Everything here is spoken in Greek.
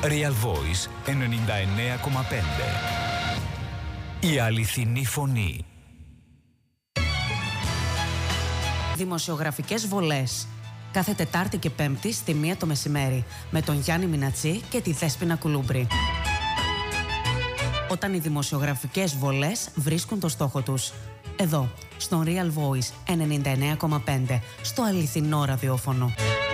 Real Voice 99,5. Η αληθινή φωνή. Δημοσιογραφικές βολές. Κάθε Τετάρτη και Πέμπτη στη 1 το μεσημέρι με τον Γιάννη Μινατσί και τη Δέσποινα Κουλούμπρη. Όταν οι δημοσιογραφικές βολές βρίσκουν το στόχο τους. Εδώ, στον Real Voice 99,5, στο αληθινό ραδιόφωνο.